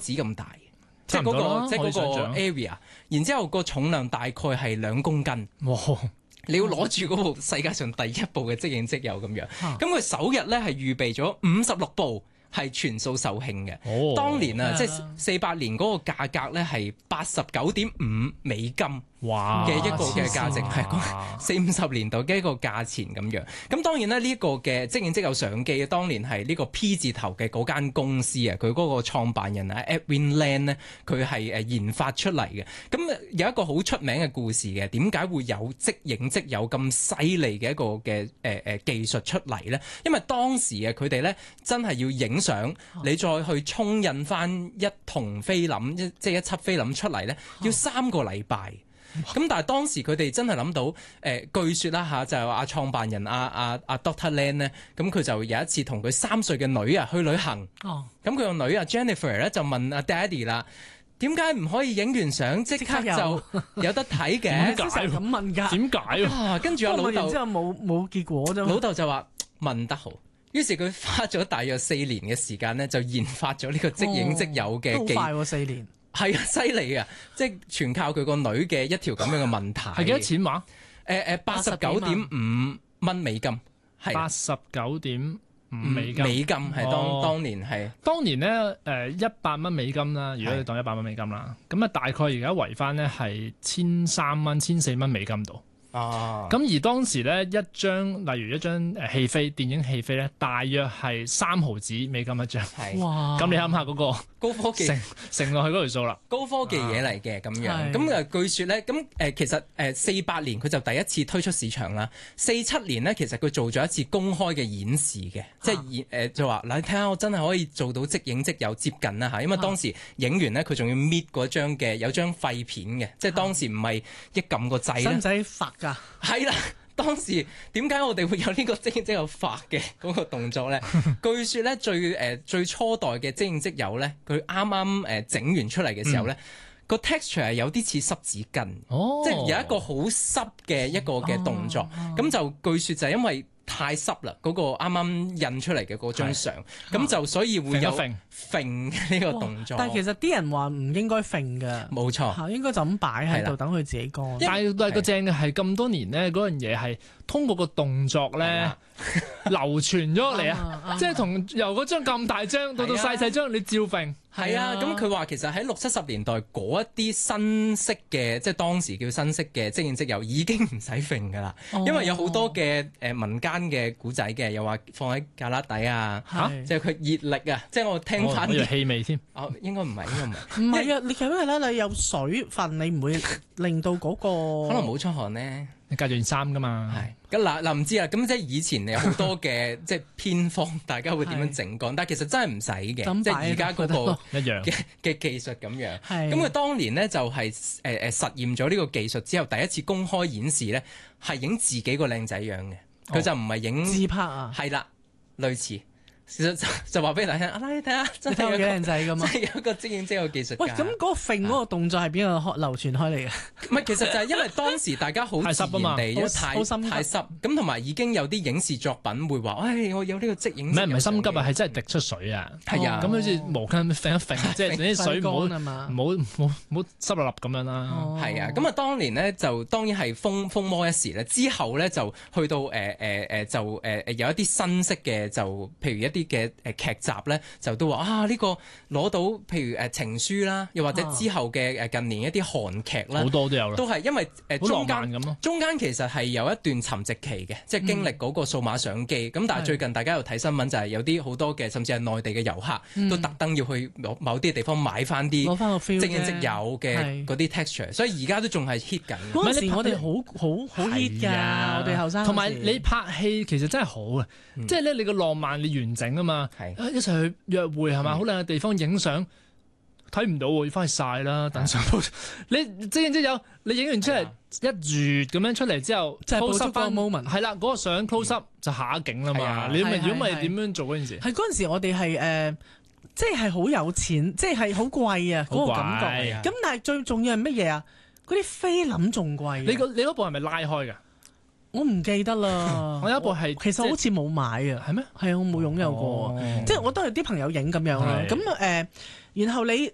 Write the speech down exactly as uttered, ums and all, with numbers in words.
指咁大，即係嗰個即係嗰個 area， 然之後個重量大概係兩公斤。 哇！ 你要攞住嗰部世界上第一部嘅即影即有咁樣，咁佢首日咧係預備咗五十六部。係全數售罄嘅。哦，當年啊，即係四八年嗰個價格咧係八十九點五美金。哇！嘅一個嘅價值係四五十年代嘅一個價錢咁樣。咁當然咧呢一個嘅即影即有相機，當年係呢個 P 字頭嘅嗰間公司啊，佢嗰個創辦人啊 Edwin Land 咧，佢係誒研發出嚟嘅。咁有一個好出名嘅故事嘅，點解會有即影即有咁犀利嘅一個嘅誒誒技術出嚟咧？因為當時啊，佢哋咧真係要影相，你再去沖印翻一筒菲林，即即係一輯菲林出嚟咧，要三個禮拜。咁但係當時佢哋真係諗到，誒、呃、據說啦嚇，就係話阿創辦人阿阿阿 Doctor Land 咧，咁佢就有一次同佢三歲嘅女啊去旅行。哦，咁佢個女啊 Jennifer 咧就問阿 Daddy 啦，點解唔可以影完相即刻就有得睇嘅？ 點解咁問㗎？點解啊？跟住阿老豆之後冇冇結果啫。 老豆就話問得好，於是佢花咗大約四年嘅時間咧，就研發咗呢個即影即有嘅技。 好快喎，四年。 係啊，犀利啊！即係全靠佢個女嘅一條咁樣嘅問題。 係幾多錢話？ 誒誒，八十九點五蚊美金，係八十九點五美金。 美金係當、哦、當年係。當年咧誒一百蚊美金啦，如果你當一百蚊美金啦，咁啊大概而家圍翻咧係千三蚊、千四蚊美金度。哦，咁而當時咧一張，例如一張誒戲飛，電影戲飛咧，大約係三毫子美金一張。係，哇！咁你諗下嗰個高科技乘乘落去嗰條數啦， 高科技嘢嚟嘅咁樣。咁誒據說咧，咁誒其實誒四八年佢就第一次推出市場啦。四七年咧，其實佢做咗一次公開嘅演示嘅，即係演誒就話嗱，你睇下我真係可以做到即影即有接近啦嚇。因為當時影完咧，佢仲要搣嗰張嘅有張廢片嘅，即係當時唔係一撳個掣咧。 使唔使發㗎？ 係啦，當時點解我哋會有呢個即影即有發嘅嗰個動作咧？據說咧最誒、呃、最初代嘅即影即有咧，佢啱啱誒整完出嚟嘅時候咧，嗯、個 texture 係有啲似濕紙巾，哦、即係有一個好濕嘅一個嘅動作。咁、哦、就據說就係因為太濕啦，嗰、那個啱啱印出嚟嘅嗰張相，咁是就所以會有揈呢個動作。 但係其實啲人話唔應該揈㗎，冇錯， 應該就咁擺喺度等佢自己乾。 但係但係個正嘅係咁多年咧，嗰樣嘢係通過個動作咧流傳咗落嚟啊！即係同由嗰張咁大張到到細細張，你照揈。 係啊，咁佢話其實喺六七十年代嗰一啲新式嘅，即係當時叫新式嘅即影即有已經唔使揈㗎啦，哦、因為有好多嘅誒、呃、民間嘅古仔嘅，又話放喺架旯底啊，即係佢熱力啊，即係我聽翻啲氣味添。 哦，應該唔係，應該唔係。 唔係啊，你咁樣咧，你有水分，你唔會令到嗰、嗰個可能冇出汗咧。 你隔住件衫噶嘛？ 係咁嗱嗱唔知啊！咁即係以前有好多嘅即係偏方，大家會點樣整乾？但係其實真係唔使嘅，即係而家嗰個一樣嘅嘅技術咁樣。咁佢當年咧就係誒誒實驗咗呢個技術之後，第一次公開演示咧係影自己個靚仔樣嘅，佢、哦、就唔係影自拍啊， 係啦，類似。其實就就話俾大家聽，啊你睇下，真係有幾靚仔噶嘛， 真係有一個即影即有技術。 喂，咁嗰個揈嗰個動作係邊個流傳開嚟嘅？ 唔係，其實就係因為當時大家好自然地，因為太太濕，咁同埋已經有啲影視作品會話，唉，我有呢個即影。咩唔係心急啊？係真係滴出水啊！係啊，咁好似毛巾揈一揈，即係啲水唔好唔好唔好唔好濕立立咁樣啦。 係啊，咁啊當年咧就當然係風風魔一時咧，之後咧就去到誒誒誒就誒誒有一啲新式嘅就譬如一啲嘅誒劇集咧就都話啊呢、這個攞到譬如誒情書啦，又或者之後嘅誒近年一啲韓劇啦， 好多都有啦， 都係因為誒中間咁咯， 中間其實係有一段沉寂期嘅，即係經歷嗰個數碼相機。咁、嗯、但係最近大家又睇新聞就係有啲好多嘅，甚至係內地嘅遊客、嗯、都特登要去某某啲地方買翻啲攞翻個 feel 即影即有嘅嗰啲 texture，所以而家都仲係 hit 緊。 嗰陣時我哋好好好 hit 㗎，啊、我哋後生。 同埋你拍戲其實真係好啊，嗯、即係咧你個浪漫你完整啊嘛。係一齊去約會係嘛，好靚嘅地方影相，睇唔到喎，要翻去曬啦，等上鋪。你即影即有，你影完出嚟一月咁樣出嚟之後， 就係捕捉翻 moment。 係啦，嗰個相 close up 就下一景啦嘛。你咪如果咪點樣做嗰陣時？ 係嗰陣時我哋係誒，即係好有錢，即係好貴啊嗰個感覺。咁但係最重要係乜嘢啊？嗰啲菲林仲貴。 你個你嗰部係咪拉開㗎？ 我唔記得啦， 我有一部係其實我好似冇買啊，係咩？係啊，我冇擁有過，即係我都係啲朋友影咁樣啦。咁誒，然後你